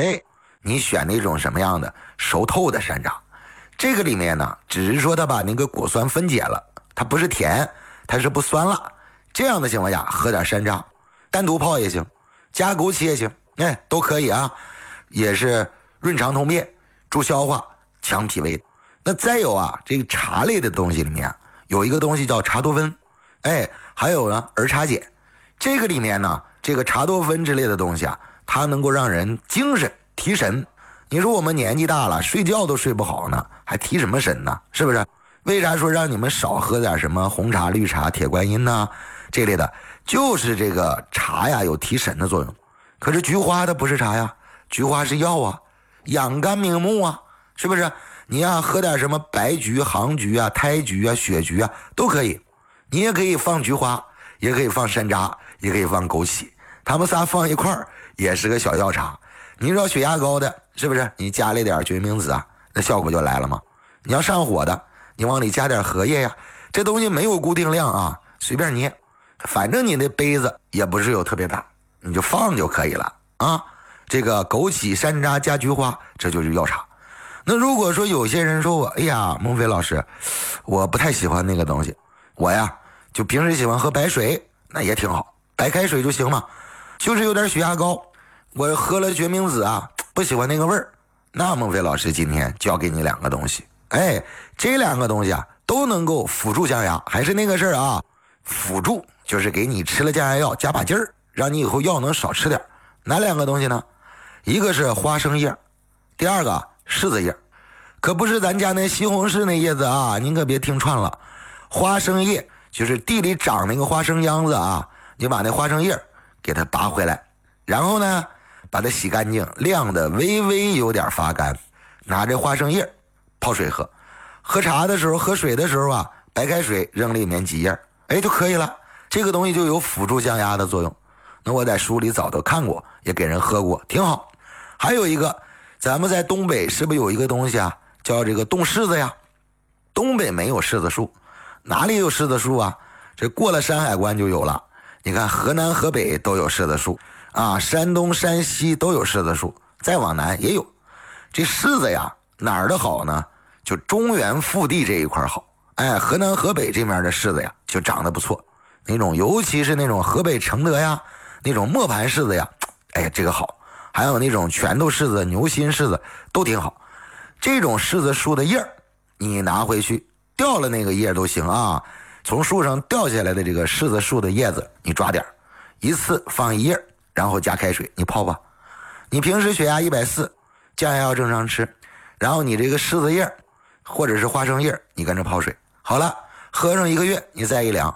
你选那种什么样的熟透的山楂，这个里面呢，只是说它把那个果酸分解了，它不是甜，它是不酸辣。这样的情况下，喝点山楂，单独泡也行，加枸杞也行，都可以啊，也是润肠通便、助消化、强脾胃的。那再有啊，这个茶类的东西里面有一个东西叫茶多酚，还有呢儿茶碱。这个里面呢，这个茶多酚之类的东西啊，它能够让人精神提神。你说我们年纪大了，睡觉都睡不好呢，还提什么神呢？是不是？为啥说让你们少喝点什么红茶、绿茶、铁观音呢？这类的，就是这个茶呀有提神的作用。可是菊花它不是茶呀，菊花是药啊，养肝明目啊，是不是？你呀喝点什么白菊、杭菊啊、胎菊啊、雪菊啊都可以。你也可以放菊花，也可以放山楂，也可以放枸杞，它们仨放一块儿也是个小药茶。你知道血压高的，是不是？你加了点决明子啊，那效果就来了吗？你要上火的，你往里加点荷叶呀。这东西没有固定量啊，随便捏，反正你那杯子也不是有特别大，你就放就可以了啊。这个枸杞、山楂加菊花，这就是药茶。那如果说有些人说我，哎呀，孟非老师，我不太喜欢那个东西，我呀就平时喜欢喝白水，那也挺好，白开水就行嘛。就是有点血压高，我喝了决明子啊，不喜欢那个味儿。那孟非老师今天教给你两个东西，这两个东西啊都能够辅助降压。还是那个事儿啊，辅助就是给你吃了降压药加把劲儿，让你以后药能少吃点。哪两个东西呢？一个是花生叶，第二个柿子叶。可不是咱家那西红柿那叶子啊，您可别听串了。花生叶就是地里长那个花生秧子啊，你把那花生叶给它拔回来，然后呢把它洗干净，晾的微微有点发干，拿这花生叶泡水喝。喝茶的时候、喝水的时候啊，白开水扔里面几叶，就可以了。这个东西就有辅助降压的作用。那我在书里早都看过，也给人喝过，挺好。还有一个，咱们在东北是不是有一个东西啊，叫这个冻柿子呀？东北没有柿子树，哪里有柿子树啊？这过了山海关就有了。你看河南河北都有柿子树啊，山东山西都有柿子树，再往南也有。这柿子呀哪儿的好呢？就中原腹地这一块好。河南河北这面的柿子呀就长得不错，那种尤其是那种河北承德呀那种磨盘柿子呀，这个好。还有那种拳头柿子、牛心柿子都挺好。这种柿子树的叶你拿回去掉了那个叶都行啊，从树上掉下来的这个柿子树的叶子你抓点，一次放一叶，然后加开水你泡吧。你平时血压140，降压药正常吃，然后你这个柿子叶或者是花生叶你跟着泡水，好了，喝上1个月你再一量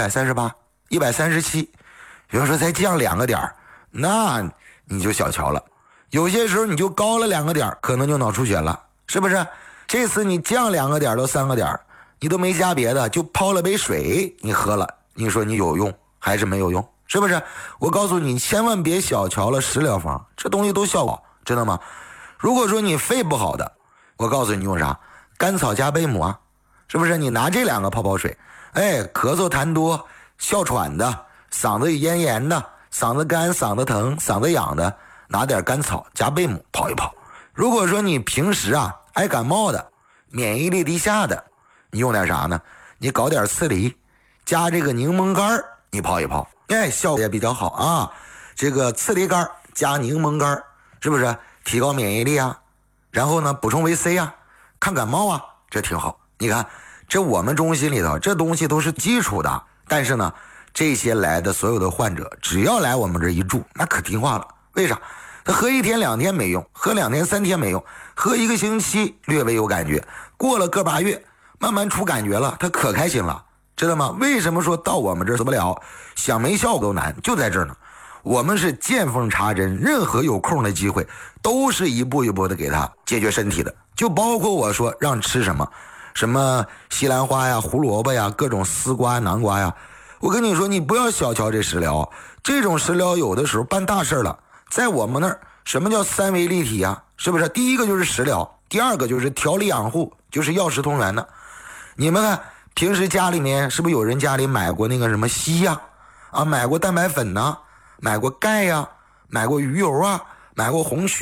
138、137，有人说再降2个点，那你就小瞧了。有些时候你就高了2个点，可能就脑出血了，是不是？这次你降2个点到3个点，你都没加别的，就泡了杯水你喝了，你说你有用还是没有用？是不是？我告诉你，千万别小瞧了食疗方，这东西都效果，知道吗？如果说你肺不好的，我告诉你用啥？甘草加贝母啊，是不是？你拿这2个泡水，咳嗽痰多、哮喘的、嗓子炎炎的、嗓子干、嗓子疼、嗓子痒的，拿点甘草加贝母泡一泡。如果说你平时啊爱感冒的、免疫力低下的，你用点啥呢？你搞点刺梨加这个柠檬干你泡一泡，效果也比较好啊。这个刺梨干加柠檬干，是不是提高免疫力啊？然后呢补充维 C 啊，抗感冒啊，这挺好。你看这我们中心里头这东西都是基础的，但是呢这些来的所有的患者只要来我们这一住，那可听话了。为啥？他喝1天2天没用，喝2天3天没用，喝1个星期略微有感觉，过了个把月慢慢出感觉了，他可开心了，知道吗？为什么说到我们这儿死不了，想没效果都难，就在这儿呢。我们是见缝插针，任何有空的机会都是一步一步的给他解决身体的。就包括我说让吃什么西兰花呀、胡萝卜呀、各种丝瓜、南瓜呀，我跟你说你不要小瞧这食疗，这种食疗有的时候办大事了。在我们那儿什么叫3维立体啊？是不是？第一个就是食疗，第二个就是调理养护，就是药食同源的。你们看平时家里面是不是有人家里买过那个什么硒呀买过蛋白粉呢，买过钙呀，买过鱼油啊，买过红曲